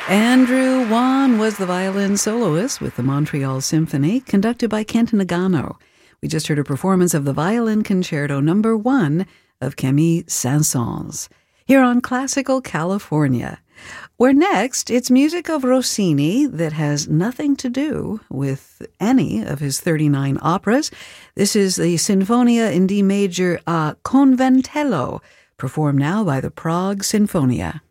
Andrew Wan was the violin soloist with the Montreal Symphony, conducted by Kent Nagano. We just heard a performance of the Violin Concerto No. 1 of Camille Saint-Saëns, here on Classical California, where next it's music of Rossini that has nothing to do with any of his 39 operas. This is the Sinfonia in D major a Conventello, performed now by the Prague Sinfonia.